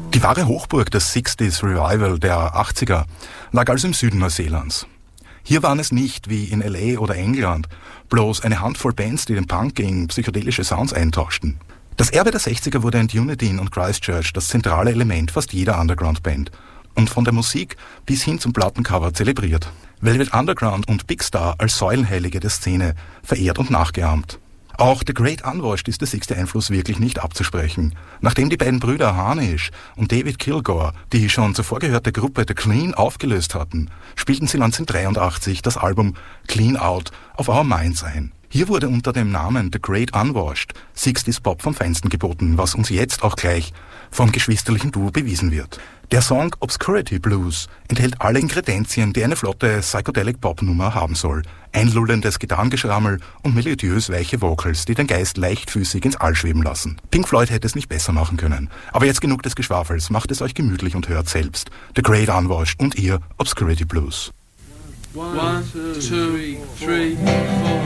Die wahre Hochburg des 60s Revival der 80er lag also im Süden Neuseelands. Hier waren es nicht, wie in L.A. oder England, bloß eine Handvoll Bands, die den Punk gegen psychedelische Sounds eintauschten. Das Erbe der 60er wurde in Dunedin und Christchurch das zentrale Element fast jeder Underground-Band und von der Musik bis hin zum Plattencover zelebriert. Velvet Underground und Big Star als Säulenheilige der Szene verehrt und nachgeahmt. Auch The Great Unwashed ist der 60er-Einfluss wirklich nicht abzusprechen. Nachdem die beiden Brüder Harnish und David Kilgore die schon zuvor gehörte Gruppe The Clean aufgelöst hatten, spielten sie 1983 das Album Clean Out of Our Minds ein. Hier wurde unter dem Namen The Great Unwashed 60s Pop vom Feinsten geboten, was uns jetzt auch gleich vom geschwisterlichen Duo bewiesen wird. Der Song Obscurity Blues enthält alle Ingredienzien, die eine flotte Psychedelic-Pop-Nummer haben soll. Einlullendes Gitarrengeschrammel und melodiös weiche Vocals, die den Geist leichtfüßig ins All schweben lassen. Pink Floyd hätte es nicht besser machen können. Aber jetzt genug des Geschwafels, macht es euch gemütlich und hört selbst The Great Unwashed und ihr Obscurity Blues. 1, 2, 3, 4